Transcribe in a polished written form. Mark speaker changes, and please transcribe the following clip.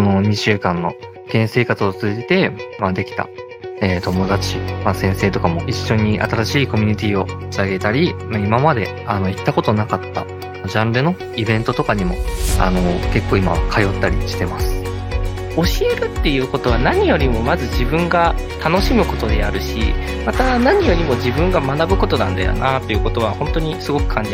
Speaker 1: の2週間の県生活を通じて、できた、友達、先生とかも一緒に新しいコミュニティを立ち上げたり、今まで行ったことなかったジャンルのイベントとかにも結構今通ったりしてます。
Speaker 2: 教えるっていうことは何よりもまず自分が楽しむことであるし、また何よりも自分が学ぶことなんだよなということは本当にすごく感じ